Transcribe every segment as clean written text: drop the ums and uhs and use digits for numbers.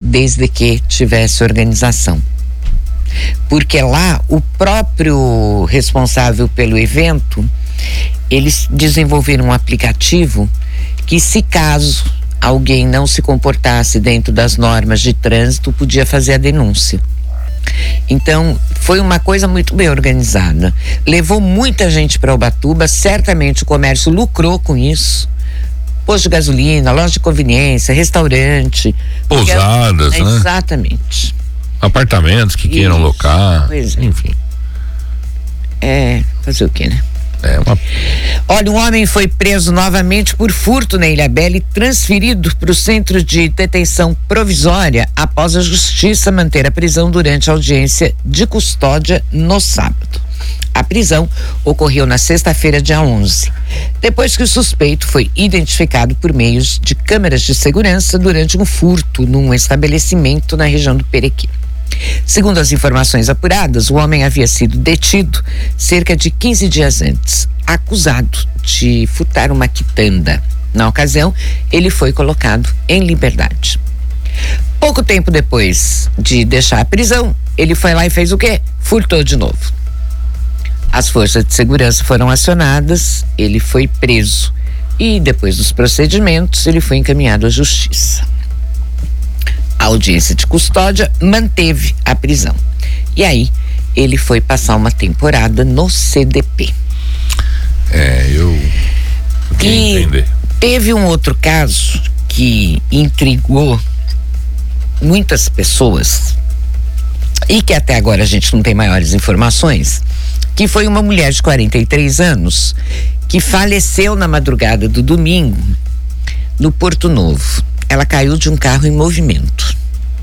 desde que tivesse organização. Porque lá o próprio responsável pelo evento, eles desenvolveram um aplicativo que, se caso alguém não se comportasse dentro das normas de trânsito, podia fazer a denúncia. Então, foi uma coisa muito bem organizada. Levou muita gente para Ubatuba, certamente o comércio lucrou com isso. Posto de gasolina, loja de conveniência, restaurante. Pousadas, né? Exatamente. Apartamentos que queiram locar. Pois é. Enfim. Fazer o quê, né? Olha, um homem foi preso novamente por furto na Ilhabela e transferido para o centro de detenção provisória após a justiça manter a prisão durante a audiência de custódia no sábado. A prisão ocorreu na sexta-feira, dia 11, depois que o suspeito foi identificado por meios de câmeras de segurança durante um furto num estabelecimento na região do Perequim. Segundo as informações apuradas, o homem havia sido detido cerca de 15 dias antes, acusado de furtar uma quitanda. Na ocasião, ele foi colocado em liberdade. Pouco tempo depois de deixar a prisão, ele foi lá e fez o quê? Furtou de novo. As forças de segurança foram acionadas, ele foi preso e, depois dos procedimentos, ele foi encaminhado à justiça. A audiência de custódia manteve a prisão. E aí, ele foi passar uma temporada no CDP. Eu queria entender. Teve um outro caso que intrigou muitas pessoas e que até agora a gente não tem maiores informações, que foi uma mulher de 43 anos que faleceu na madrugada do domingo no Porto Novo. Ela caiu de um carro em movimento.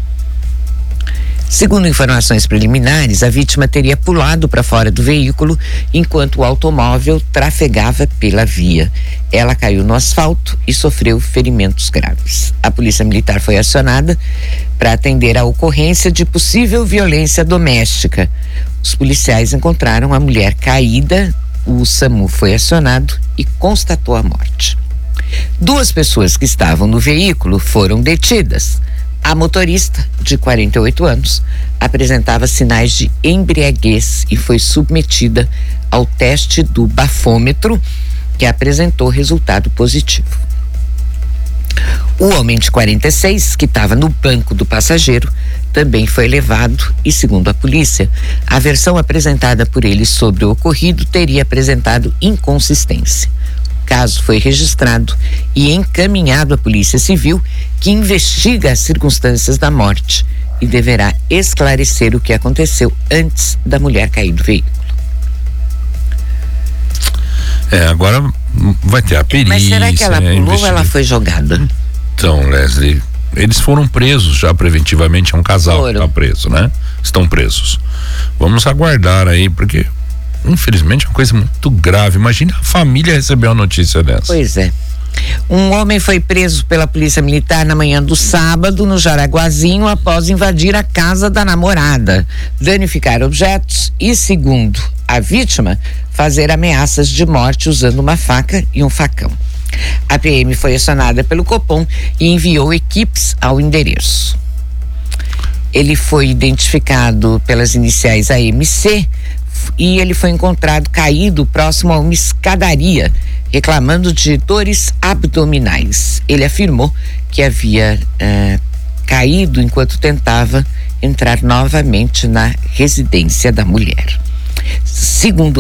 Segundo informações preliminares, a vítima teria pulado para fora do veículo enquanto o automóvel trafegava pela via. Ela caiu no asfalto e sofreu ferimentos graves. A Polícia Militar foi acionada para atender a ocorrência de possível violência doméstica. Os policiais encontraram a mulher caída, o SAMU foi acionado e constatou a morte. 2 pessoas que estavam no veículo foram detidas. A motorista, de 48 anos, apresentava sinais de embriaguez e foi submetida ao teste do bafômetro, que apresentou resultado positivo. O homem de 46, que estava no banco do passageiro, também foi levado e, segundo a polícia, a versão apresentada por ele sobre o ocorrido teria apresentado inconsistência. O caso foi registrado e encaminhado à Polícia Civil, que investiga as circunstâncias da morte e deverá esclarecer o que aconteceu antes da mulher cair do veículo. Agora vai ter a perícia. Mas será que ela pulou ou ela foi jogada? Então, Leslie, eles foram presos já preventivamente, é um casal que está preso, né? Estão presos. Vamos aguardar aí, porque infelizmente é uma coisa muito grave. Imagina a família receber uma notícia dessa. Pois é. Um homem foi preso pela Polícia Militar na manhã do sábado no Jaraguazinho após invadir a casa da namorada, danificar objetos e, segundo a vítima, fazer ameaças de morte usando uma faca e um facão. A PM foi acionada pelo Copom e enviou equipes ao endereço. Ele foi identificado pelas iniciais AMC e ele foi encontrado caído próximo a uma escadaria, reclamando de dores abdominais. Ele afirmou que havia caído enquanto tentava entrar novamente na residência da mulher. Segundo